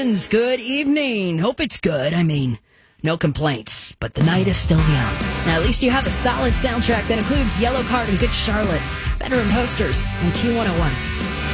friends, good evening. Hope it's good. I mean, no complaints, but the night is still young. Now, at least you have a solid soundtrack that includes Yellow Card and Good Charlotte, Bedroom Posters, and Q101.